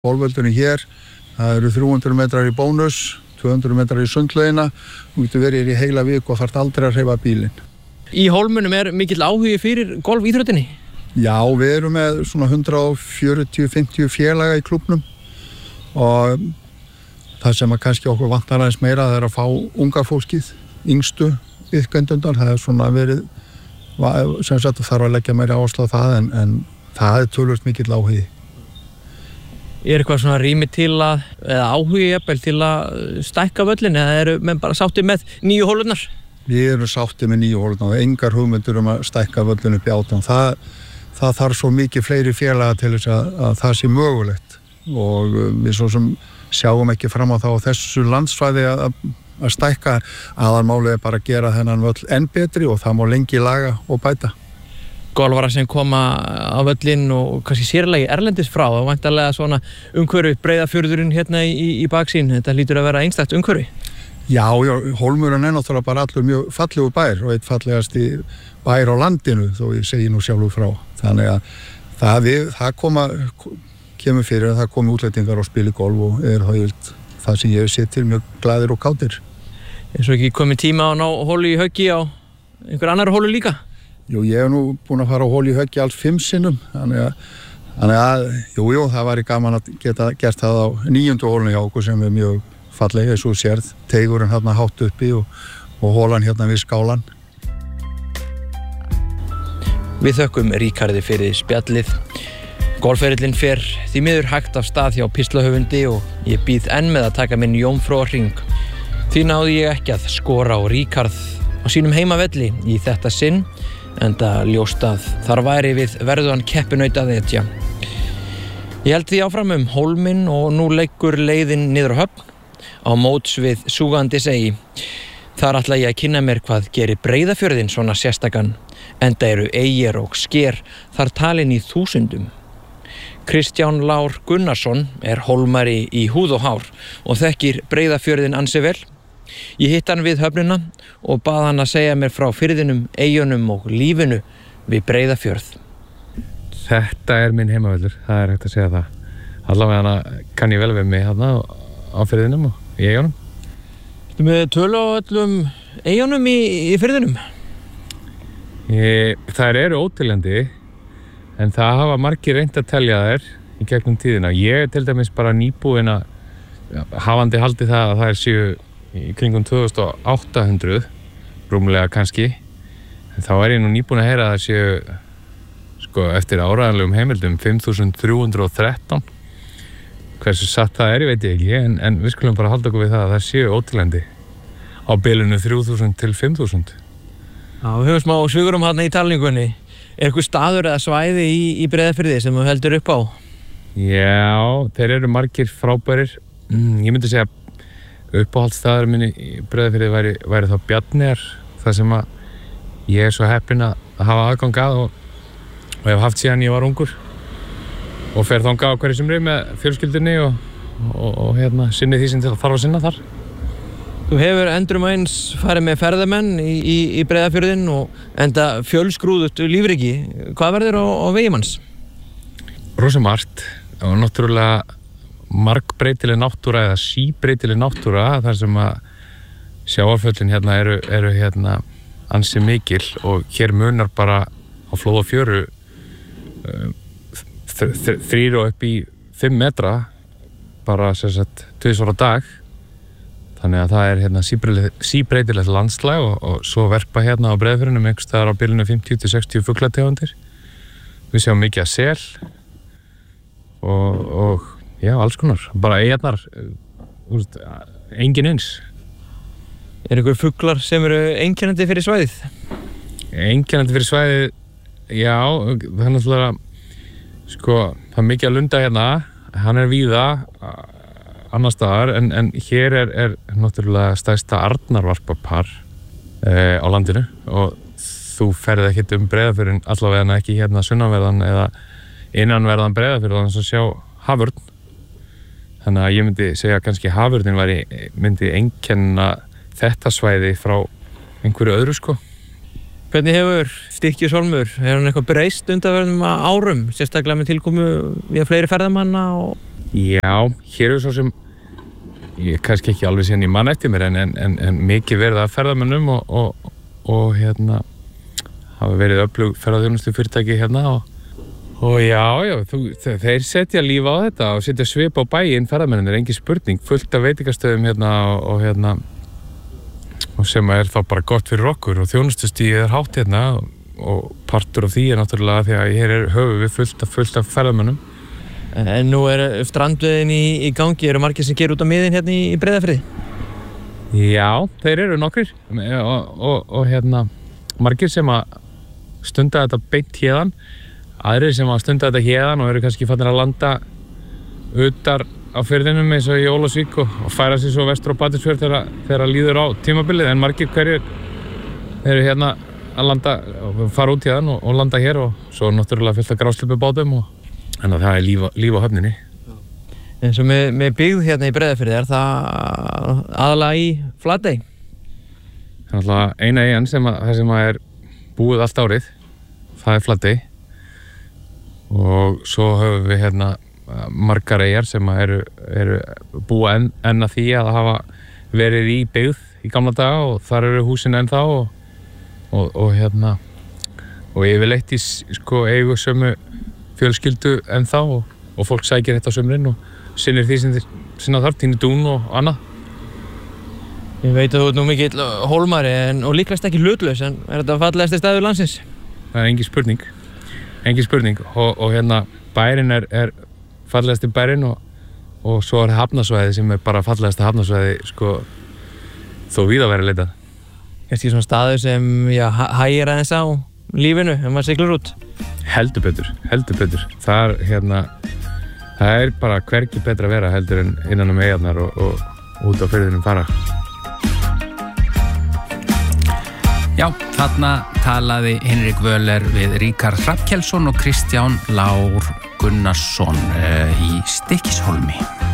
Golfvöllurinn hér, það eru 300 metrar í bónus, 200 metrar í sundlaugina. Þú getur verið í heila viku og þarft aldrei að hreyfa bílinn. Í Hólmunum mikill áhugi fyrir golfíþróttinni? Já, við erum með svona 140-50 félaga í klúbbnum og það sem að kannski okkur vantar aðeins meira það að fá unga fólkið, yngstu iðkendurnar. Það svona verið, sem sagt þarf að leggja meira áherslu á það en það töluvert mikill áhugi. Eitthvað svona rými til eða áhugi jafnvel til að stækka völlin eða eru menn bara sáttið með nýju hólurnar? Við erum sáttið með nýju hólurnar og engar hugmyndir að stækka völlin upp í 18. Það þarf svo mikið fleiri félaga til þess að það sé mögulegt og við svo sem sjáum ekki fram á það á þessu landsvæði að stækka. Aðalmálið bara að gera þennan völl enn betri og það má lengi laga og bæta. Golfara sem koma á völlin og kannski sérlegi erlendis frá og væntanlega svona umhverfi, Breiðafjörðurinn hérna í baksýn. Þetta hlýtur að vera einstakt umhverfi. Já, Hólmurinn náttúrulega bara allur mjög fallegur bær og eitt fallegasti bær á landinu þó ég segi nú sjálfur frá. Þannig að það kemur fyrir að það komi útlendingar og spili golf og það sem ég hef séð til mjög glaðir og kátir. Svo ekki komið tíma að ná hólu í höggi á einhver annar hólu líka? Jú, ég hef nú búin að fara á hólu í höggi alls 5 sinnum. Þannig að það væri gaman að geta gert það á 9. hólunni hjá okkur sem mjög fallega, eins og sérð. Teigurinn hérna hátt uppi og hólan hérna við skálan. Við þökkum Ríkarði fyrir spjallið. Golfferillinn fer því miður hægt af stað hjá pislahöfundi og ég býð enn með að taka minn jómfrúarhring. Því náði ég ekki að skora á Ríkard á sínum heimavelli í þetta sinn, enda ljóst að þar væri við verðugan keppinautað etja. Ég held því áfram Hólminn og nú leggur leiðin niður á Höfn á móts við Súgandisey. Þar ætla ég að kynna mér hvað gerir Breiðafjörðinn svona sérstakan, enda eru eyjar og sker þar talin í þúsundum. Kristján Lár Gunnarsson hólmari í húð og hár og þekkir Breiðafjörðinn ansi vel. Ég hitt hann við höfnina og bað hann að segja mér frá firðinum, eyjunum og lífinu við Breiðafjörð. Þetta minn heimavöllur, það hægt að segja það. Allavega kann ég vel við mig hérna á firðinum og í eyjunum. Ertu með tölu á öllum eyjunum í firðinum? Þær eru óteljandi, en það hafa margir reynt að telja þær í gegnum tíðina. Ég til dæmis bara nýbúinn að hafandi haldið það að þær séu í kringum 2800, rúmlega kannski. En þá ég nú nýbúinn að heyra að þær séu, eftir áreiðanlegum heimildum, 5313. Hversu satt það ég veit ég ekki, en við skulum bara halda okkur við það að þær séu óteljandi á bilinu 3000 til 5000. Já, við höfum smá svigurum hérna í talningunni. Eitthvað staður eða svæði í Breiðafirði sem þú heldur upp á? Já, þeir eru margir frábærir. Ég myndi segja uppáhaldsstaður minni í Breiðafirði væri þá Bjarneyjar, þar sem að ég svo heppinn að hafa aðgang að og hef haft síðan ég var ungur og fer þangað á hverju sumri með fjölskyldunni og sinni því sem þarf að sinna þar. Þú hefur endrum eins farið með ferðamenn í Breiðafjörðinn og enda fjölskrúðugt lífriki. Hvað verður á vegimanns? Rosa margt og náttúrulega margbreytileg náttúra eða síbreytileg náttúra þar sem að sjávarföllin hérna eru hérna ansi mikil og hér munar bara á flóð og fjöru 3 og upp í 5 metra bara sem sagt 2 á dag. Þannig að það hérna síbreytilegt landslag og svo verpa hérna á Breiðafjörðinum einhvers staðar á bilinu 50 til 60 fuglategundir. Við sjáum mikið af sel og já, alls konar. Bara eyjarnar, engin eins. Einhver fuglar sem eru einkennandi fyrir svæðið? Einkennandi fyrir svæðið, já, það náttúrulega, það mikið að lunda hérna, hann víða annar staðar, en hér náttúrulega stærsta arnarvarpapar á landinu og þú ferð ekkert Breiðafjörðinn, allavega ekki hérna sunnanverðan eða innanverðan Breiðafjörð að sjá haförn. Þannig að ég myndi segja að kannski haförnin myndi einkenna þetta svæði frá einhverju öðru Hvernig hefur Stykkishólmur, hefur hann eitthvað breyst undanfarnum árum, sérstaklega með tilkomu við fleiri ferðamanna og Já, hér svo sem ég kannski ekki alveg síðan í mann eftir mér en mikið verið að ferðamönnum og hérna hafa verið öflug ferðaþjónustu fyrirtæki hérna og já, þeir setja líf á þetta og setja svip á bæinn ferðamennir, engin spurning, fullt af veitingastöðum hérna og hérna og sem þá bara gott fyrir okkur og þjónustustigið hátt hérna og partur af því náttúrulega því að hér höfum við fullt af ferðamönnum. En nú strandveiðin í gangi, eru margir sem ger út á miðin hérna í Breiðafirði? Já, þeir eru nokkrir og hérna margir sem að stunda þetta beint héðan, aðrir sem að stunda þetta héðan og eru kannski fannir að landa utar á firðinum eins og í Ólafsvík og færa sig svo vestur á Patreksfjörð þegar líður á tímabilið, en margir hverjir eru hérna að landa og fara út héðan og landa hér og svo náttúrulega fullt af grásleppubátum og þannig að það er líf á höfninni. En svo með byggð hérna í Breiðafirði, það aðalega í Flatey? Það er alltaf eina eyjan sem er búið allt árið, það er Flatey og svo höfum við hérna margar eyjar sem eru búa enn að því að hafa verið í byggð í gamla daga og þar eru húsin enn þá og hérna og yfirleitt í eigu sömu fjölskyldu enn þá og fólk sækir þetta á sumrin og sinnir því sem þeir sinna þarf, tínir dún og annað. Ég veit að þú ert nú mikill hólmari og líklegast ekki hlutlaus, en þetta fallegasti staður landsins? Það er engin spurning og hérna bærinn er fallegasti bærinn og svo er hafnarsvæði sem er bara fallegasta hafnarsvæði þó víða væri leitað. Kannski svona staður sem hægir aðeins á lífinu ef maður siglir út? Heldur betur. Það er bara hvergi betra að vera heldur en innan eyjarnar og út á firðinum fara. Já, þarna talaði Hinrik Wöhler við Ríkharð Hrafnkelsson og Kristján Lár Gunnarsson í Stykkishólmi.